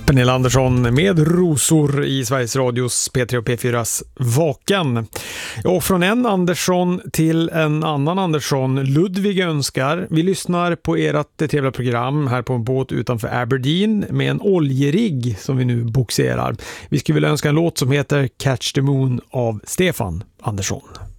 Pernilla Andersson med rosor i Sveriges Radios P3 och P4s Vaken. Och från en Andersson till en annan Andersson, Ludvig önskar. Vi lyssnar på ert trevliga program här på en båt utanför Aberdeen med en oljerigg som vi nu boxerar. Vi skulle vilja önska en låt som heter Catch the Moon av Stefan Andersson.